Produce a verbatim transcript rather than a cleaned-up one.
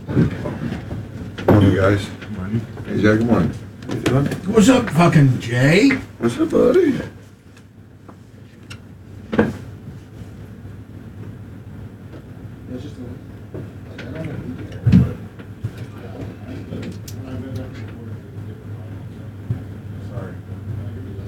Morning, guys. Hey, Jack, good morning. What's up, fucking Jay? What's up, buddy? Yeah, just a